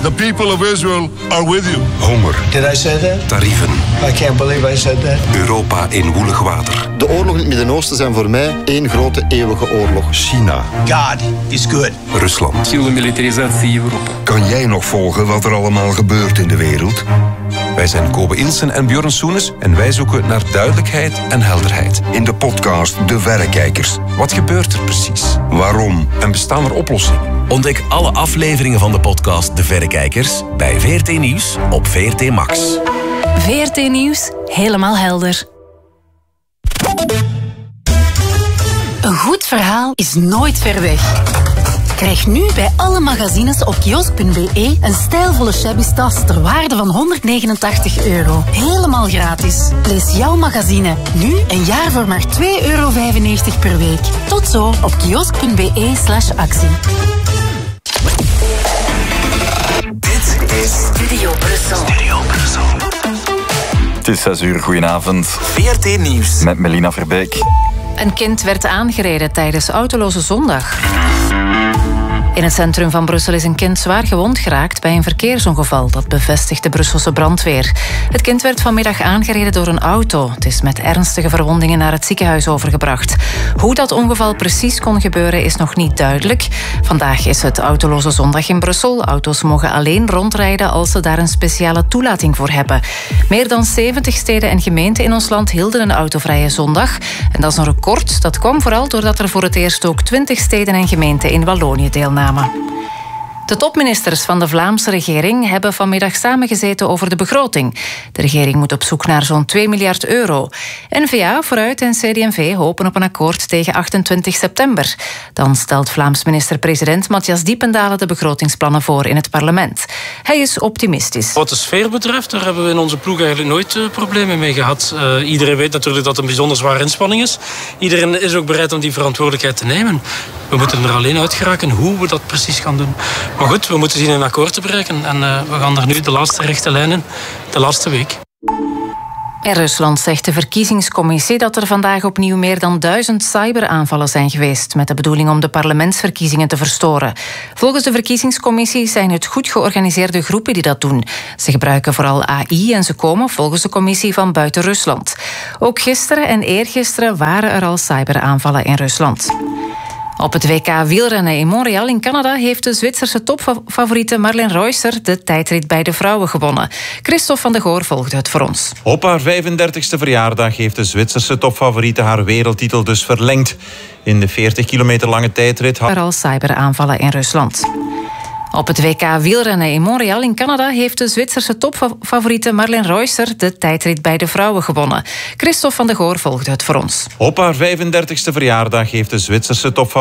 The people of Israel are with you. Honger. Did I say that? Tarieven. I can't believe I said that. Europa in woelig water. De oorlogen in het Midden-Oosten zijn voor mij één grote eeuwige oorlog. China. God is good. Rusland. Militarisatie Europa. Kan jij nog volgen wat er allemaal gebeurt in de wereld? Wij zijn Kobe Ilsen en Björn Soenes en wij zoeken naar duidelijkheid en helderheid. In de podcast De Verrekijkers. Wat gebeurt er precies? Waarom? En bestaan er oplossingen? Ontdek alle afleveringen van de podcast De Verrekijkers bij VRT Nieuws op VRT Max. VRT Nieuws, helemaal helder. Een goed verhaal is nooit ver weg. Krijg nu bij alle magazines op kiosk.be een stijlvolle shabby tas ter waarde van €189. Helemaal gratis. Lees jouw magazine nu een jaar voor maar €2,95 per week. Tot zo op kiosk.be/actie. Dit is Studio Brussel. Het is 6 uur, goedenavond. VRT Nieuws. Met Melina Verbeek. Een kind werd aangereden tijdens Autoloze Zondag. In het centrum van Brussel is een kind zwaar gewond geraakt bij een verkeersongeval. Dat bevestigt de Brusselse brandweer. Het kind werd vanmiddag aangereden door een auto. Het is met ernstige verwondingen naar het ziekenhuis overgebracht. Hoe dat ongeval precies kon gebeuren is nog niet duidelijk. Vandaag is het Autoloze Zondag in Brussel. Auto's mogen alleen rondrijden als ze daar een speciale toelating voor hebben. Meer dan 70 steden en gemeenten in ons land hielden een autovrije zondag. En dat is een record. Dat kwam vooral doordat er voor het eerst ook 20 steden en gemeenten in Wallonië deelnamen. De topministers van de Vlaamse regering hebben vanmiddag samengezeten over de begroting. De regering moet op zoek naar zo'n €2 miljard. N-VA, Vooruit en CD&V hopen op een akkoord tegen 28 september. Dan stelt Vlaams minister-president Matthias Diependalen de begrotingsplannen voor in het parlement. Hij is optimistisch. Wat de sfeer betreft, daar hebben we in onze ploeg eigenlijk nooit problemen mee gehad. Iedereen weet natuurlijk dat het een bijzonder zware inspanning is. Iedereen is ook bereid om die verantwoordelijkheid te nemen. We moeten er alleen uit geraken hoe we dat precies gaan doen. Maar goed, we moeten zien een akkoord te bereiken. En we gaan er nu de laatste rechte lijnen, de laatste week. In Rusland zegt de verkiezingscommissie dat er vandaag opnieuw meer dan 1000 cyberaanvallen zijn geweest, met de bedoeling om de parlementsverkiezingen te verstoren. Volgens de verkiezingscommissie zijn het goed georganiseerde groepen die dat doen. Ze gebruiken vooral AI en ze komen volgens de commissie van buiten Rusland. Ook gisteren en eergisteren waren er al cyberaanvallen in Rusland. Op het WK wielrennen in Montreal in Canada heeft de Zwitserse topfavoriete Marleen Reusser de tijdrit bij de vrouwen gewonnen. Christophe van de Goor volgde het voor ons. Op haar 35e verjaardag heeft de Zwitserse topfavoriete haar wereldtitel dus verlengd. In de 40 kilometer lange tijdrit er al cyberaanvallen in Rusland. Op het WK wielrennen in Montreal in Canada heeft de Zwitserse topfavoriete Marleen Reusser de tijdrit bij de vrouwen gewonnen. Christophe van de Goor volgde het voor ons. Op haar 35e verjaardag heeft de Zwitserse topfavoriete